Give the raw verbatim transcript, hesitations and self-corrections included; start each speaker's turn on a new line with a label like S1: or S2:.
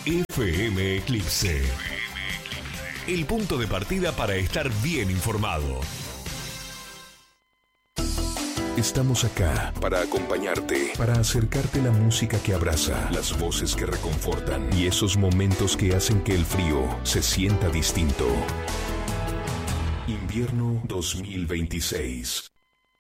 S1: F M Eclipse. El punto de partida para estar bien informado. Estamos acá para acompañarte, para acercarte la música que abraza, las voces que reconfortan y esos momentos que hacen que el frío se sienta distinto. Invierno dos mil veintiséis.